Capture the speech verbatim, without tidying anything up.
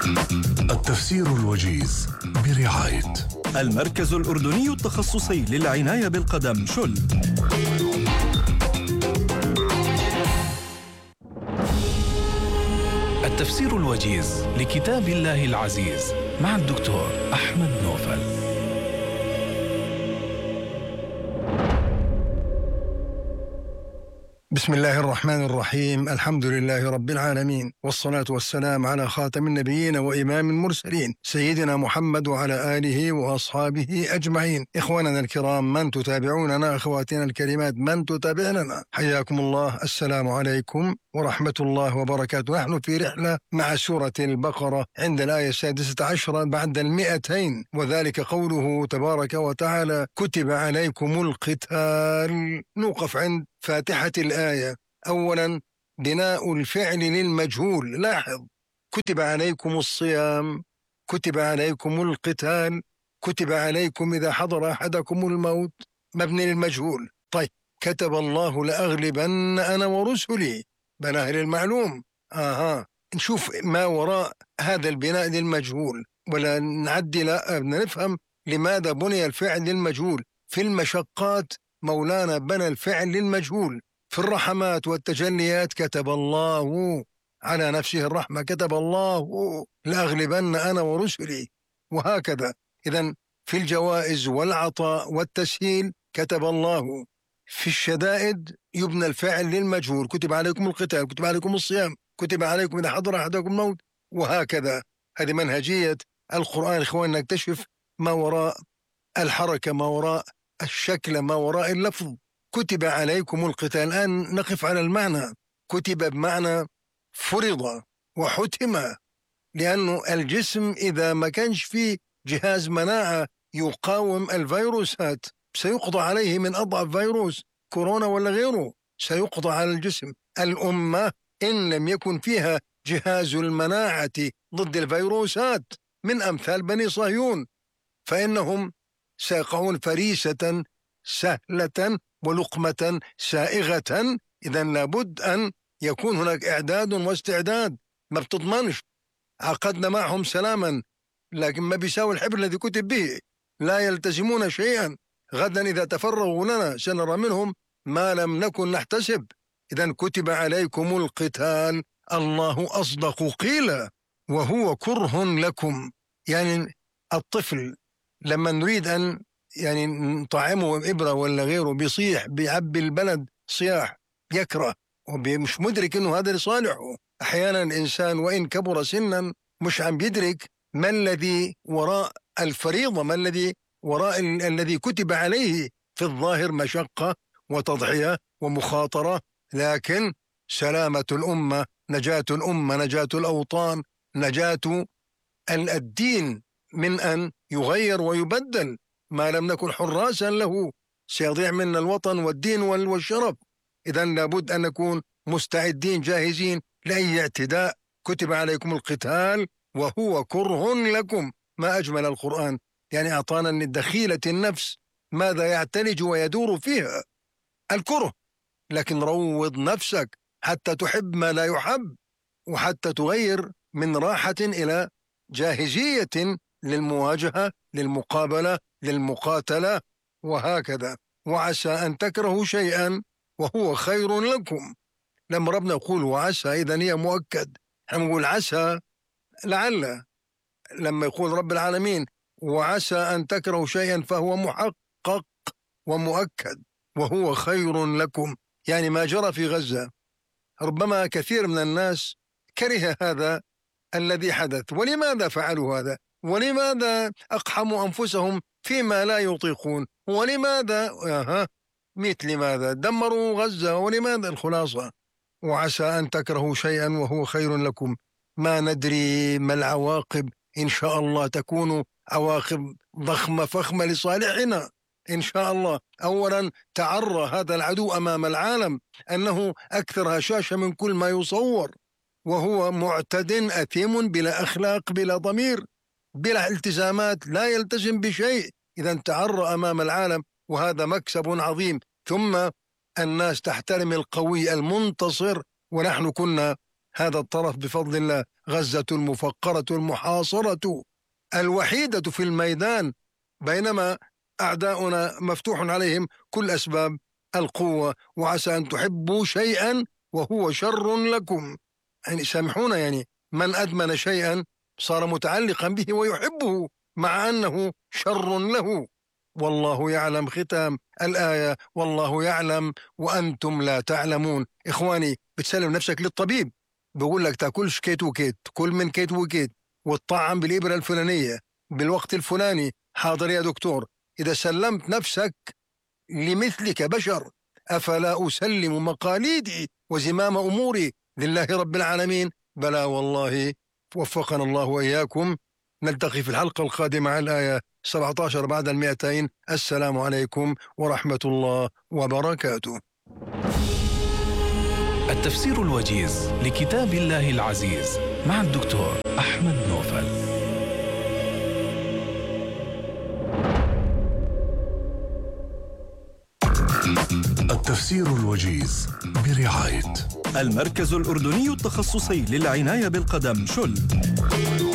التفسير الوجيز برعاية المركز الأردني التخصصي للعناية بالقدم شل. التفسير الوجيز لكتاب الله العزيز مع الدكتور أحمد نوفل. بسم الله الرحمن الرحيم. الحمد لله رب العالمين، والصلاة والسلام على خاتم النبيين وإمام المرسلين سيدنا محمد وعلى آله وأصحابه أجمعين. إخواننا الكرام، من تتابعوننا، أخواتنا الكريمات من تتابعننا، حياكم الله. السلام عليكم ورحمة الله وبركاته. نحن في رحلة مع سورة البقرة عند الآية السادسة عشرة بعد المئتين، وذلك قوله تبارك وتعالى: كتب عليكم القتال. نوقف عند فاتحة الآية. أولا، بناء الفعل للمجهول. لاحظ: كتب عليكم الصيام، كتب عليكم القتال، كتب عليكم إذا حضر أحدكم الموت، مبني للمجهول. طيب، كتب الله لأغلبن أنا ورسلي، بناه للمعلوم. آها، نشوف ما وراء هذا البناء للمجهول ولا نعدي. لا، نفهم لماذا بني الفعل للمجهول. في المشقات مولانا بنى الفعل للمجهول. في الرحمات والتجليات كتب الله على نفسه الرحمة، كتب الله لأغلبن أنا ورسلي، وهكذا. إذن في الجوائز والعطاء والتسهيل كتب الله. في الشدائد يبنى الفعل للمجهول: كتب عليكم القتال، كتب عليكم الصيام، كتب عليكم إذا حضر أحدكم الموت، وهكذا. هذه منهجية القرآن. إخواننا، نكتشف ما وراء الحركة، ما وراء الشكل، ما وراء اللفظ. كتب عليكم القتال. الآن نقف على المعنى. كتب بمعنى فرض وحتم، لأنه الجسم إذا ما كانش فيه جهاز مناعة يقاوم الفيروسات سيقضى عليه من أضعف فيروس كورونا ولا غيره، سيقضى على الجسم. الأمة إن لم يكن فيها جهاز المناعة ضد الفيروسات من أمثال بني صهيون فإنهم سيقعون فريسة سهلة ولقمة سائغة. إذن لابد أن يكون هناك إعداد واستعداد. ما بتضمنش. عقدنا معهم سلاما لكن ما بيساوي الحبر الذي كتب به. لا يلتزمون شيئا. غدا إذا تفرغوا لنا سنرى منهم ما لم نكن نحتسب. إذن كتب عليكم القتال. الله أصدق قيلا وهو كره لكم. يعني الطفل لما نريد أن يعني نطعمه إبرة ولا غيره بيصيح، بيعبي البلد صياح، يكره ومش مدرك أنه هذا لصالحه. أحيانا الإنسان وإن كبر سنا مش عم بيدرك ما الذي وراء الفريضة، ما الذي وراء ال- الذي كتب عليه. في الظاهر مشقة وتضحية ومخاطرة، لكن سلامة الأمة، نجاة الأمة، نجاة الأوطان، نجاة الدين من أن يغير ويبدل. ما لم نكن حراسا له سيضيع منا الوطن والدين والشرف. إذن لابد أن نكون مستعدين جاهزين لأي اعتداء. كتب عليكم القتال وهو كره لكم. ما أجمل القرآن، يعني أعطانا من دخيلة النفس ماذا يعتلج ويدور فيها: الكره. لكن روض نفسك حتى تحب ما لا يحب، وحتى تغير من راحة إلى جاهزية للمواجهة، للمقابلة، للمقاتلة، وهكذا. وعسى أن تكرهوا شيئا وهو خير لكم. لما ربنا يقول وعسى إذن هي مؤكد. احنا نقول عسى لعل. لما يقول رب العالمين وعسى أن تكرهوا شيئا فهو محقق ومؤكد وهو خير لكم. يعني ما جرى في غزة ربما كثير من الناس كره هذا الذي حدث. ولماذا فعلوا هذا؟ ولماذا أقحموا أنفسهم فيما لا يطيقون؟ ولماذا آه مثل ماذا دمروا غزة؟ ولماذا؟ الخلاصة: وعسى أن تكرهوا شيئا وهو خير لكم. ما ندري ما العواقب. إن شاء الله تكون عواقب ضخمة فخمة لصالحنا إن شاء الله. أولا، تعرى هذا العدو أمام العالم أنه أكثر هشاشة من كل ما يصور، وهو معتد أثيم بلا أخلاق، بلا ضمير، بلا التزامات، لا يلتزم بشيء. إذا تعرى أمام العالم، وهذا مكسب عظيم. ثم الناس تحترم القوي المنتصر، ونحن كنا هذا الطرف بفضل الله. غزة المفقرة المحاصرة الوحيدة في الميدان، بينما أعداؤنا مفتوح عليهم كل أسباب القوة. وعسى أن تحبوا شيئا وهو شر لكم. يعني سامحونا، يعني من أدمن شيئا صار متعلقا به ويحبه مع أنه شر له. والله يعلم ختام الآية، والله يعلم وأنتم لا تعلمون. إخواني، بتسلم نفسك للطبيب بقول لك تاكلش كيت وكيت، كل من كيت وكيت، وتطعم بالإبرة الفلانية بالوقت الفلاني. حاضر يا دكتور. إذا سلمت نفسك لمثلك بشر، أفلا أسلم مقاليدي وزمام أموري لله رب العالمين؟ بلى والله. وفقنا الله وإياكم. نلتقي في الحلقة القادمة على الآية سبعة عشر بعد المئتين. السلام عليكم ورحمة الله وبركاته. التفسير الوجيز لكتاب الله العزيز مع الدكتور أحمد نوفل. التفسير الوجيز برعاية المركز الأردني التخصصي للعناية بالقدم شل.